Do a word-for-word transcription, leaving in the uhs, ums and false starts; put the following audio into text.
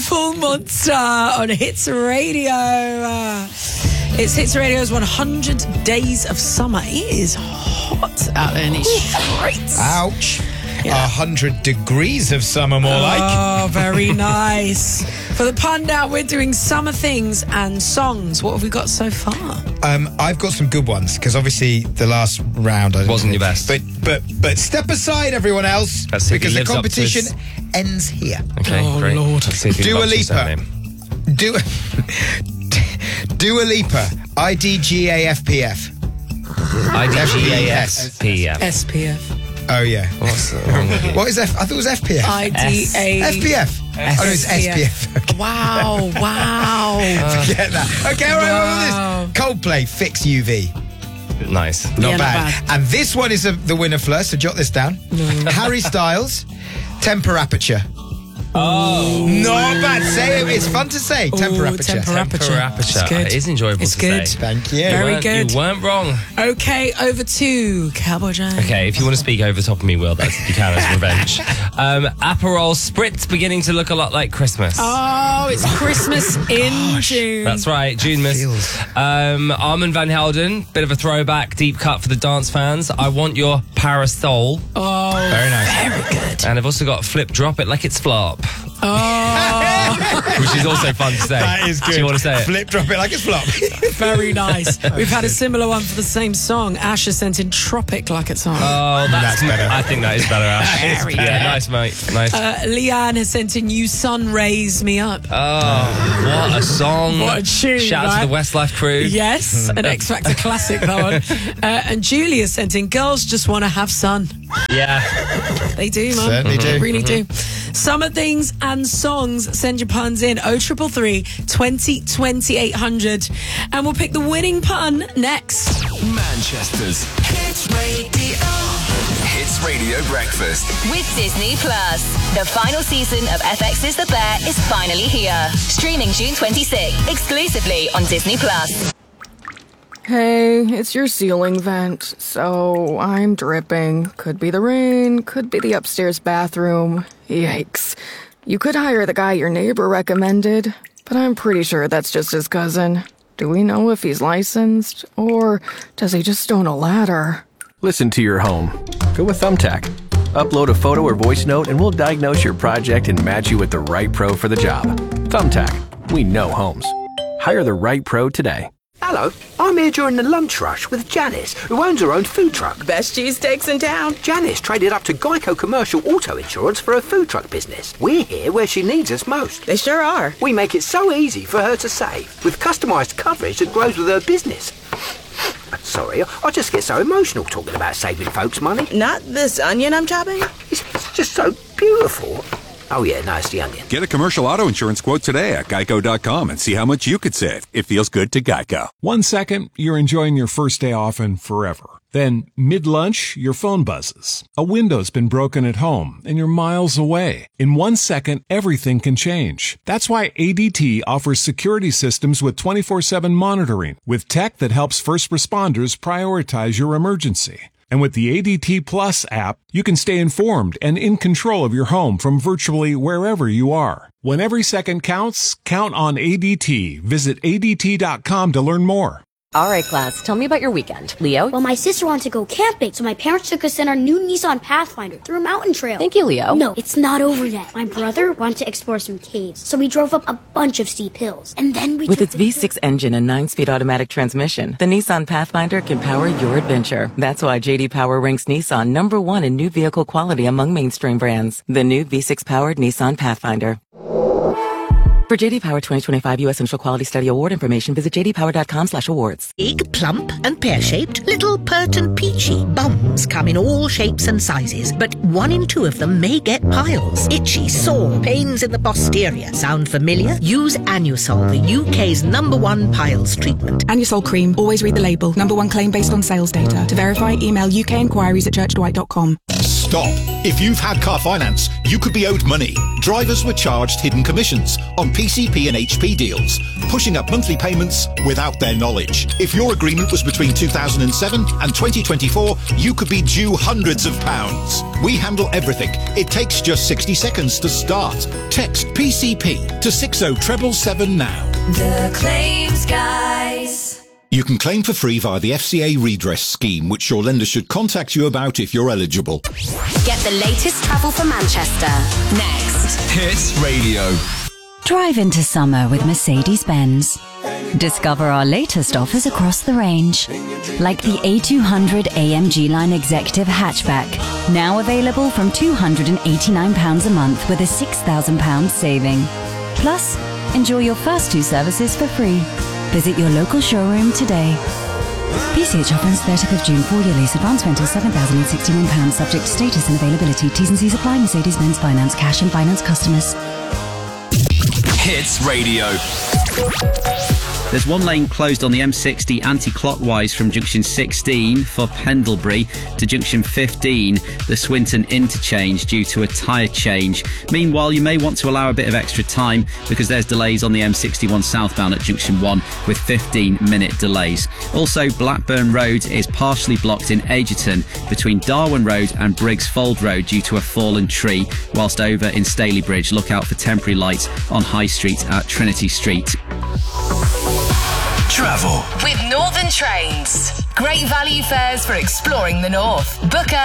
Beautiful Monster on Hits Radio. Uh, it's Hits Radio's one hundred Days of Summer. It is hot out there in these streets. Ouch. Yeah. A hundred degrees of summer, more oh, like. Oh, very nice. For the Pundit, we're doing summer things and songs. What have we got so far? Um, I've got some good ones, because obviously the last round I wasn't your best. But but but step aside, everyone else, Let's see if because he the lives up to competition his- ends here. Okay, Oh, great. Lord. Let's see if he Dua lives up to his Lipa. surname. Dua, Dua Lipa, I D G A F P F. I D G A S P F. S P F. Oh, yeah. What's wrong with you? What is F? I thought it was F P F. I D A. F P F. Oh, no, it's S P F. Okay. Wow, wow. Forget that. Okay, all right, Wow. what was this? Coldplay, Fix U V. Nice. Not, Yeah, not bad. bad. And this one is a, the winner, Fleur, so jot this down. Harry Styles, Temper Aperture. Oh. Not bad. Say it. It's fun to say. Temper Ooh, Aperture. Temper Aperture. Temper Aperture. It's good. It is enjoyable It's to good. say. Thank you. Very weren't- good. You weren't wrong. Okay, over to Cowboy James. Okay, if you want to speak over the top of me, Will, that's you can as revenge. Um, Aperol Spritz beginning to look a lot like Christmas. Oh, it's Christmas in June. That's right, June Miss. feels- Um, Armand Van Helden, bit of a throwback, deep cut for the dance fans. I Want Your Parasol. Oh, Very nice. very good. And I've also got Flip Drop It Like It's Flop, Oh, which is also fun to say. That is good. Do you want to say it? Flip, drop it like it's flop. very nice. We've had a similar one for the same song. Asher sent in Tropic like it's on. Oh, that's, That's better. I think that is better, Ash. Very yeah, good. nice, mate. Nice. Uh, Leanne has sent in You Sun Raise Me Up. oh, what a song. What a tune, Shout out right? to the Westlife crew. Yes, an X Factor classic, that one. Uh, and Julia sent in Girls Just Want to Have Sun. Yeah. They do, man. Certainly do. They really do. Summer things and songs. Send your puns in oh triple three, twenty, twenty-eight hundred. And we'll pick the winning pun next. Manchester's Hits Radio. Hits Radio Breakfast. With Disney Plus. The final season of F X's The Bear is finally here. Streaming June twenty-sixth, exclusively on Disney Plus. Hey, it's your ceiling vent, so I'm dripping. Could be the rain, could be the upstairs bathroom. Yikes. You could hire the guy your neighbor recommended, but I'm pretty sure that's just his cousin. Do we know if he's licensed, or does he just own a ladder? Listen to your home. Go with Thumbtack. Upload a photo or voice note and we'll diagnose your project and match you with the right pro for the job. Thumbtack. We know homes. Hire the right pro today. Hello, I'm here during the lunch rush with Janice, who owns her own food truck. Best cheesesteaks in town. Janice traded up to Geico Commercial Auto Insurance for her food truck business. We're here where she needs us most. They sure are. We make it so easy for her to save, with customised coverage that grows with her business. Sorry, I just get so emotional talking about saving folks money. Not this onion I'm chopping. It's, it's just so beautiful. Oh yeah, no, it's the onion. Get a commercial auto insurance quote today at geico dot com and see how much you could save. It feels good to Geico. One second, you're enjoying your first day off and forever. Then, mid-lunch, your phone buzzes. A window's been broken at home, and you're miles away. In one second, everything can change. That's why A D T offers security systems with twenty-four seven monitoring, with tech that helps first responders prioritize your emergency. And with the A D T Plus app, you can stay informed and in control of your home from virtually wherever you are. When every second counts, count on A D T. Visit A D T dot com to learn more. All right, class, tell me about your weekend. Leo? Well, my sister wanted to go camping, so my parents took us in our new Nissan Pathfinder through a mountain trail. Thank you, Leo. No, it's not over yet. My brother wanted to explore some caves, so we drove up a bunch of steep hills. And then we With took its V six engine and nine-speed automatic transmission, the Nissan Pathfinder can power your adventure. That's why J D Power ranks Nissan number one in new vehicle quality among mainstream brands. The new V six-powered Nissan Pathfinder. For J D Power twenty twenty-five U S Initial Quality Study Award information, visit j d power dot com slash awards. Big, plump and pear-shaped, little, pert and peachy. Bums come in all shapes and sizes, but one in two of them may get piles. Itchy, sore, pains in the posterior. Sound familiar? Use Anusol, the U K's number one piles treatment. Anusol cream. Always read the label. Number one claim based on sales data. To verify, email U K inquiries at church dwight dot com. stop. If you've had car finance, you could be owed money. Drivers were charged hidden commissions on P C P and H P deals, pushing up monthly payments without their knowledge. If your agreement was between two thousand seven and twenty twenty-four, you could be due hundreds of pounds. We handle everything. It takes just sixty seconds to start. Text P C P to six oh seven seven now. The Claims Guys. You can claim for free via the F C A redress scheme, which your lender should contact you about if you're eligible. Get the latest travel for Manchester. Next. Hits Radio. Drive into summer with Mercedes-Benz. Discover our latest offers across the range, like the A two hundred A M G Line Executive Hatchback, now available from two hundred eighty-nine pounds a month with a six thousand pounds saving. Plus, enjoy your first two services for free. Visit your local showroom today. P C H offers thirtieth of June, four-year lease, advance rental seven thousand sixty-one pounds, subject to status and availability. T's and C's apply. Mercedes-Benz Finance, cash and finance customers. Hits Radio. There's one lane closed on the M sixty anti-clockwise from junction sixteen for Pendlebury to junction fifteen, the Swinton interchange, due to a tyre change. Meanwhile, you may want to allow a bit of extra time because there's delays on the M sixty-one southbound at junction one with fifteen minute delays. Also, Blackburn Road is partially blocked in Agerton between Darwen Road and Briggs Fold Road due to a fallen tree, whilst over in Stalybridge, look out for temporary lights on High Street at Trinity Street. Travel With Northern Trains. Great value fares for exploring the north. Book a